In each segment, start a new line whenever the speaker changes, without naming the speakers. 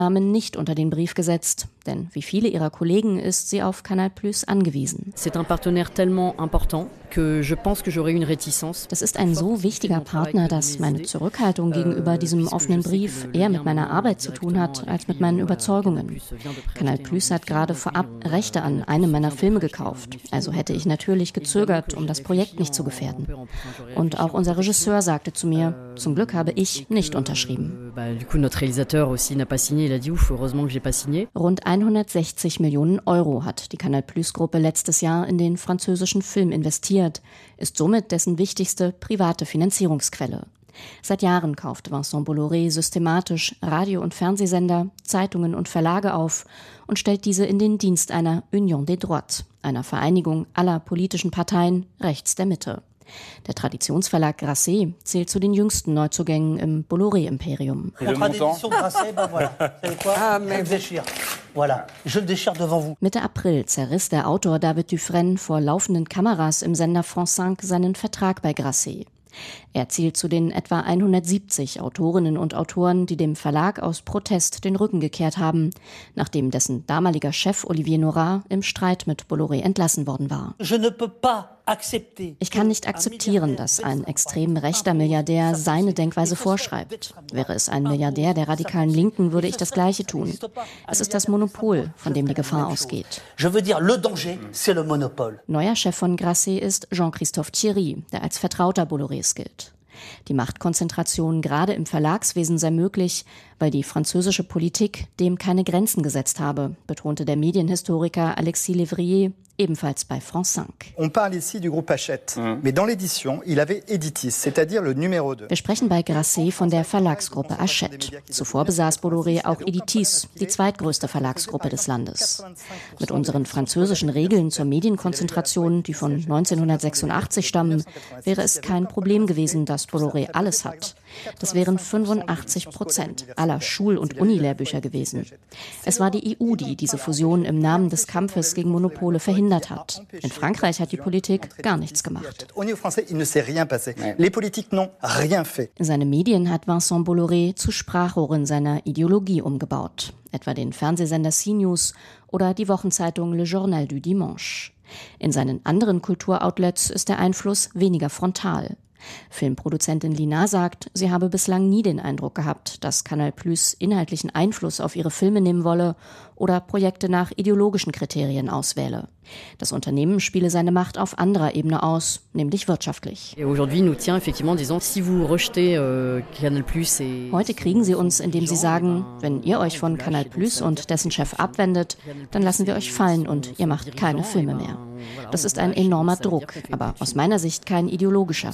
Namen nicht unter den Brief gesetzt, denn wie viele ihrer Kollegen ist sie auf Canal+ angewiesen. Das ist ein so wichtiger Partner, dass meine Zurückhaltung gegenüber diesem offenen Brief eher mit meiner Arbeit zu tun hat, als mit meinen Überzeugungen. Canal+ hat gerade vorab Rechte an einem meiner Filme gekauft, also hätte ich natürlich gezögert, um das Projekt nicht zu gefährden. Und auch unser Regisseur sagte zu mir, zum Glück habe ich nicht unterschrieben. Rund 160 Millionen Euro hat die Canal+-Gruppe letztes Jahr in den französischen Film investiert, ist somit dessen wichtigste private Finanzierungsquelle. Seit Jahren kauft Vincent Bolloré systematisch Radio- und Fernsehsender, Zeitungen und Verlage auf und stellt diese in den Dienst einer Union des Droites, einer Vereinigung aller politischen Parteien rechts der Mitte. Der Traditionsverlag Grasset zählt zu den jüngsten Neuzugängen im Bolloré-Imperium. Mitte April zerriss der Autor David Dufresne vor laufenden Kameras im Sender France 5 seinen Vertrag bei Grasset. Er zählt zu den etwa 170 Autorinnen und Autoren, die dem Verlag aus Protest den Rücken gekehrt haben, nachdem dessen damaliger Chef Olivier Nora im Streit mit Bolloré entlassen worden war. Ich kann nicht akzeptieren, dass ein extrem rechter Milliardär seine Denkweise vorschreibt. Wäre es ein Milliardär der radikalen Linken, würde ich das Gleiche tun. Es ist das Monopol, von dem die Gefahr ausgeht. Neuer Chef von Grasset ist Jean-Christophe Thierry, der als Vertrauter Bollorés gilt. Die Machtkonzentration gerade im Verlagswesen sei möglich, weil die französische Politik dem keine Grenzen gesetzt habe, betonte der Medienhistoriker Alexis Lévrier, ebenfalls bei France 5. Wir sprechen bei Grasset von der Verlagsgruppe Hachette. Zuvor besaß Bolloré auch Editis, die zweitgrößte Verlagsgruppe des Landes. Mit unseren französischen Regeln zur Medienkonzentration, die von 1986 stammen, wäre es kein Problem gewesen, dass Bolloré alles hat. Das wären 85% aller Schul- und Unilehrbücher gewesen. Es war die EU, die diese Fusion im Namen des Kampfes gegen Monopole verhindert hat. In Frankreich hat die Politik gar nichts gemacht. Seine Medien hat Vincent Bolloré zu Sprachrohren seiner Ideologie umgebaut, etwa den Fernsehsender CNews oder die Wochenzeitung Le Journal du Dimanche. In seinen anderen Kulturoutlets ist der Einfluss weniger frontal. Filmproduzentin Lina sagt, sie habe bislang nie den Eindruck gehabt, dass Canal+ inhaltlichen Einfluss auf ihre Filme nehmen wolle oder Projekte nach ideologischen Kriterien auswähle. Das Unternehmen spiele seine Macht auf anderer Ebene aus, nämlich wirtschaftlich. Heute kriegen sie uns, indem sie sagen, wenn ihr euch von Canal+ und dessen Chef abwendet, dann lassen wir euch fallen und ihr macht keine Filme mehr. Das ist ein enormer Druck, aber aus meiner Sicht kein ideologischer.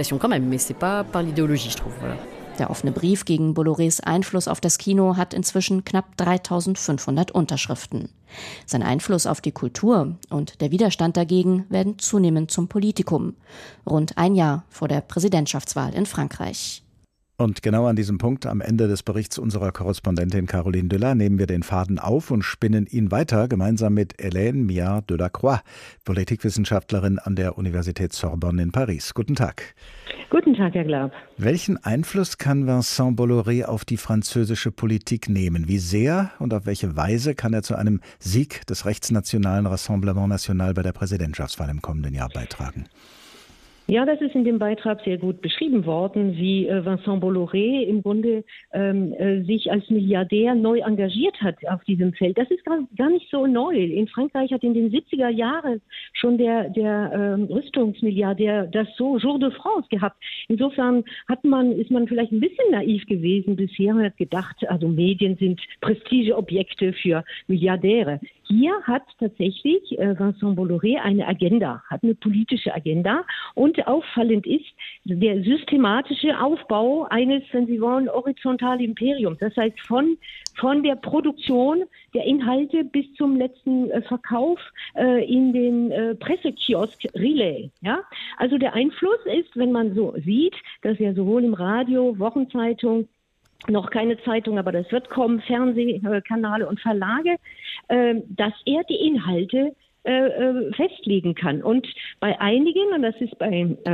Der offene Brief gegen Bollorés Einfluss auf das Kino hat inzwischen knapp 3.500 Unterschriften. Sein Einfluss auf die Kultur und der Widerstand dagegen werden zunehmend zum Politikum. Rund ein Jahr vor der Präsidentschaftswahl in Frankreich.
Und genau an diesem Punkt, am Ende des Berichts unserer Korrespondentin Caroline Düller, nehmen wir den Faden auf und spinnen ihn weiter, gemeinsam mit Hélène Miard-Delacroix, Politikwissenschaftlerin an der Universität Sorbonne in Paris. Guten Tag.
Guten Tag, Herr Glaub.
Welchen Einfluss kann Vincent Bolloré auf die französische Politik nehmen? Wie sehr und auf welche Weise kann er zu einem Sieg des rechtsnationalen Rassemblement National bei der Präsidentschaftswahl im kommenden Jahr beitragen?
Ja, das ist in dem Beitrag sehr gut beschrieben worden, wie Vincent Bolloré im Grunde sich als Milliardär neu engagiert hat auf diesem Feld. Das ist gar nicht so neu. In Frankreich hat in den 70er Jahren schon der Rüstungsmilliardär Dassault Jour de France gehabt. Insofern ist man vielleicht ein bisschen naiv gewesen bisher. Man hat gedacht, also Medien sind Prestigeobjekte für Milliardäre. Hier hat tatsächlich Vincent Bolloré eine Agenda, hat eine politische Agenda. Und auffallend ist der systematische Aufbau eines, wenn Sie wollen, horizontalen Imperiums. Das heißt, von der Produktion der Inhalte bis zum letzten Verkauf in den Pressekiosk Relay. Ja? Also der Einfluss ist, wenn man so sieht, dass er sowohl im Radio, Wochenzeitung, noch keine Zeitung, aber das wird kommen, Fernsehkanale und Verlage, dass er die Inhalte festlegen kann. Und bei einigen, und das ist bei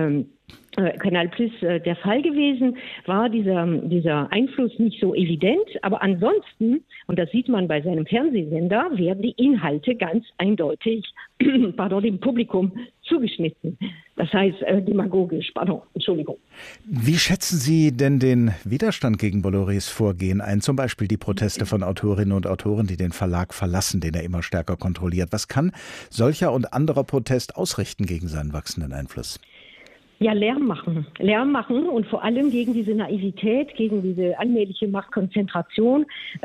Canal Plus der Fall gewesen, war dieser Einfluss nicht so evident. Aber ansonsten, und das sieht man bei seinem Fernsehsender, werden die Inhalte ganz eindeutig dem Publikum zugeschnitten. Das heißt demagogisch, Entschuldigung.
Wie schätzen Sie denn den Widerstand gegen Bollorés Vorgehen ein? Zum Beispiel die Proteste von Autorinnen und Autoren, die den Verlag verlassen, den er immer stärker kontrolliert. Was kann solcher und anderer Protest ausrichten gegen seinen wachsenden Einfluss?
Ja, Lärm machen und vor allem gegen diese Naivität, gegen diese allmähliche Machtkonzentration,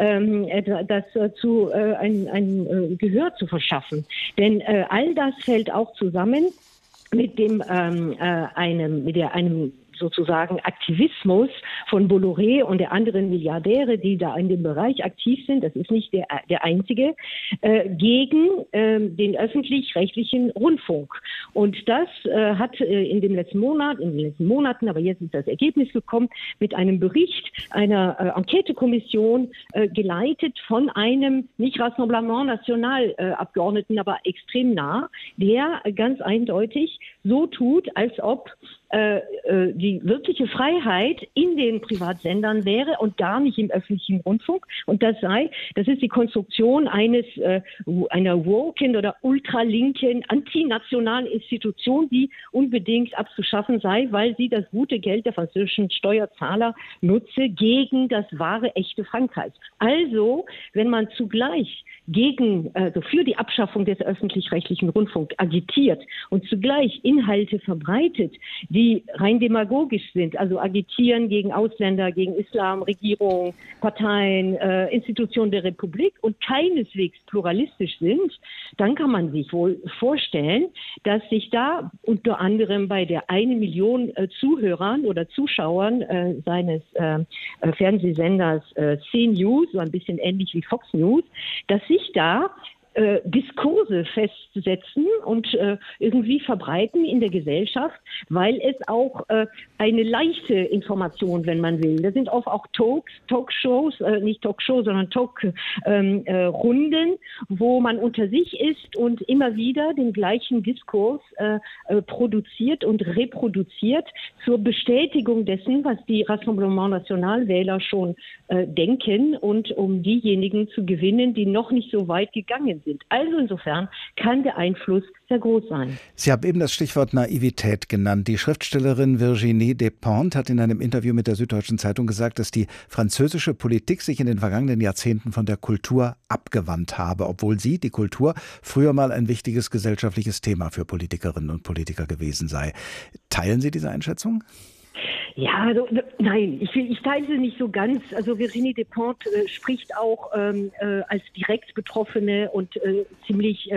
dazu ein Gehör zu verschaffen. Denn all das fällt auch zusammen mit einem sozusagen Aktivismus von Bolloré und der anderen Milliardäre, die da in dem Bereich aktiv sind, das ist nicht der einzige, gegen den öffentlich-rechtlichen Rundfunk. Und das hat in den letzten Monaten, aber jetzt ist das Ergebnis gekommen, mit einem Bericht einer Enquete-Kommission geleitet von einem, nicht Rassemblement National Abgeordneten, aber extrem nah, der ganz eindeutig so tut, als ob die wirkliche Freiheit in den Privatsendern wäre und gar nicht im öffentlichen Rundfunk. Und das ist die Konstruktion einer woken oder ultralinken, antinationalen Institution, die unbedingt abzuschaffen sei, weil sie das gute Geld der französischen Steuerzahler nutze gegen das wahre, echte Frankreich. Also, wenn man zugleich für die Abschaffung des öffentlich-rechtlichen Rundfunks agitiert und zugleich Inhalte verbreitet, die rein demagogisch sind, also agitieren gegen Ausländer, gegen Islam, Regierung, Parteien, Institutionen der Republik und keineswegs pluralistisch sind, dann kann man sich wohl vorstellen, dass sich da unter anderem bei der 1 Million Zuhörern oder Zuschauern seines Fernsehsenders CNews, so ein bisschen ähnlich wie Fox News, dass sich da Diskurse festsetzen und irgendwie verbreiten in der Gesellschaft, weil es auch eine leichte Information, wenn man will. Da sind oft auch Talkshows, nicht Talkshows, sondern Runden, wo man unter sich ist und immer wieder den gleichen Diskurs produziert und reproduziert zur Bestätigung dessen, was die Rassemblement National Wähler schon denken und um diejenigen zu gewinnen, die noch nicht so weit gegangen sind. Also insofern kann der Einfluss sehr groß sein.
Sie haben eben das Stichwort Naivität genannt. Die Schriftstellerin Virginie Despentes hat in einem Interview mit der Süddeutschen Zeitung gesagt, dass die französische Politik sich in den vergangenen Jahrzehnten von der Kultur abgewandt habe, obwohl die Kultur, früher mal ein wichtiges gesellschaftliches Thema für Politikerinnen und Politiker gewesen sei. Teilen Sie diese Einschätzung?
Ja, nein, ich teile sie nicht so ganz. Also Virginie Despentes spricht auch als direkt Betroffene und ziemlich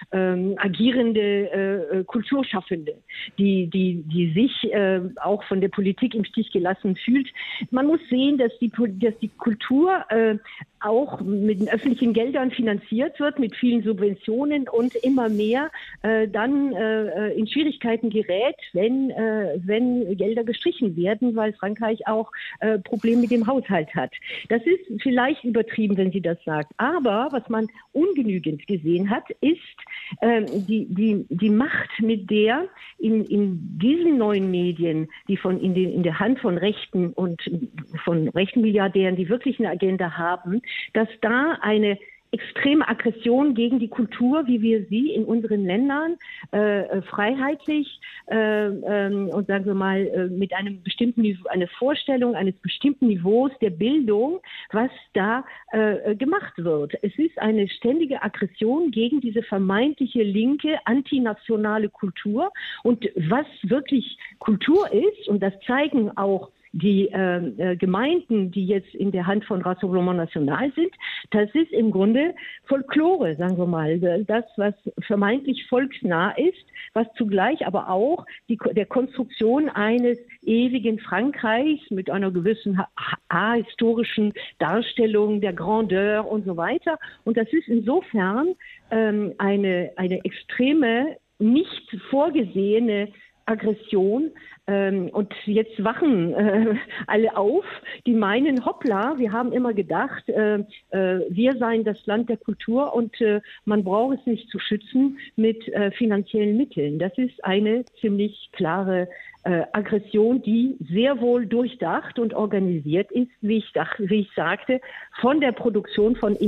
agierende Kulturschaffende, die sich auch von der Politik im Stich gelassen fühlt. Man muss sehen, dass die Kultur auch mit den öffentlichen Geldern finanziert wird, mit vielen Subventionen und immer mehr dann in Schwierigkeiten gerät, wenn Gelder gestrichen werden, weil Frankreich auch Probleme mit dem Haushalt hat. Das ist vielleicht übertrieben, wenn sie das sagt. Aber was man ungenügend gesehen hat, ist die Macht, mit der in diesen neuen Medien, die in der Hand von Rechten und von rechten Milliardären, die wirklich eine Agenda haben, dass da eine extreme Aggression gegen die Kultur, wie wir sie in unseren Ländern freiheitlich und sagen wir mal mit einem bestimmten Niveau, eine Vorstellung eines bestimmten Niveaus der Bildung, was da gemacht wird. Es ist eine ständige Aggression gegen diese vermeintliche linke, antinationale Kultur. Und was wirklich Kultur ist, und das zeigen auch die Gemeinden, die jetzt in der Hand von Rassemblement National sind, das ist im Grunde Folklore, sagen wir mal. Das, was vermeintlich volksnah ist, was zugleich aber auch der Konstruktion eines ewigen Frankreichs mit einer gewissen historischen Darstellung der Grandeur und so weiter. Und das ist insofern eine extreme, nicht vorgesehene Aggression. Und jetzt wachen alle auf, die meinen, hoppla, wir haben immer gedacht, wir seien das Land der Kultur und man braucht es nicht zu schützen mit finanziellen Mitteln. Das ist eine ziemlich klare Aggression, die sehr wohl durchdacht und organisiert ist, wie ich sagte, von der Produktion von